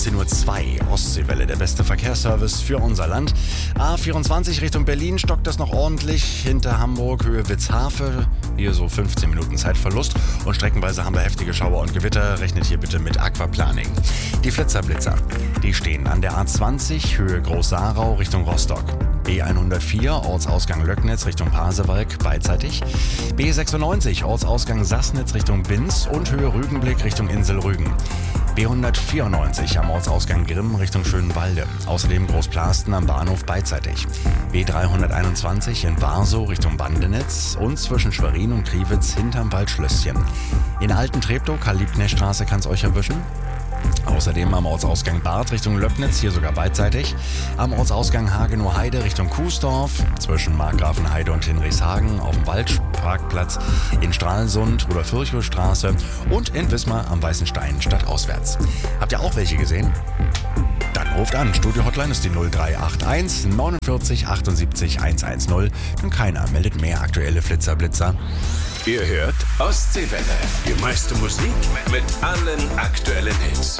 19:02 Uhr. Ostseewelle, der beste Verkehrsservice für unser Land. A24 Richtung Berlin stockt das noch ordentlich. Hinter Hamburg, Höhe Witzhafe. Hier so 15 Minuten Zeitverlust. Und streckenweise haben wir heftige Schauer und Gewitter. Rechnet hier bitte mit Aquaplaning. Die Flitzer-Blitzer, die stehen an der A20, Höhe Groß-Sarau Richtung Rostock. B104, Ortsausgang Löcknitz Richtung Pasewalk, beidseitig. B96, Ortsausgang Sassnitz Richtung Binz und Höhe Rügenblick Richtung Insel Rügen. B194 am Ortsausgang Grimm Richtung Schönwalde. Außerdem Großplasten am Bahnhof beidseitig. B321 in Warsow Richtung Bandenitz und zwischen Schwerin und Kriwitz hinterm Waldschlösschen. In Alten-Treptow, Karl-Liebknecht-Straße kann's euch erwischen. Außerdem am Ortsausgang Barth Richtung Löcknitz, hier sogar beidseitig. Am Ortsausgang Hagenow-Heide Richtung Kuesdorf, zwischen Markgrafenheide und Hinrichshagen auf dem Waldparkplatz, in Stralsund, Rudolf-Virchow-Straße und in Wismar am Weißenstein stadtauswärts. Habt ihr auch welche gesehen? Dann ruft an. Studio-Hotline ist die 0381 49 78 110. Denn keiner meldet mehr aktuelle Flitzer-Blitzer. Ihr hört Ostseewelle. Die meiste Musik mit allen aktuellen Hits.